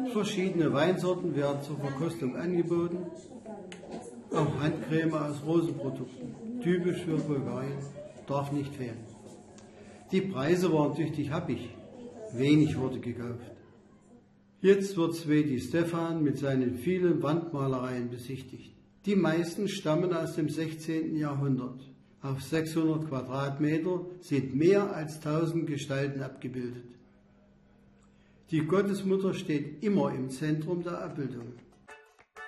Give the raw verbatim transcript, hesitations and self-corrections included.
Verschiedene Weinsorten werden zur Verkostung angeboten. Auch Handcreme aus Rosenprodukten, typisch für Bulgarien, darf nicht fehlen. Die Preise waren tüchtig happig, wenig wurde gekauft. Jetzt wird Sveti Stefan mit seinen vielen Wandmalereien besichtigt. Die meisten stammen aus dem sechzehnten Jahrhundert. Auf sechshundert Quadratmeter sind mehr als tausend Gestalten abgebildet. Die Gottesmutter steht immer im Zentrum der Abbildung.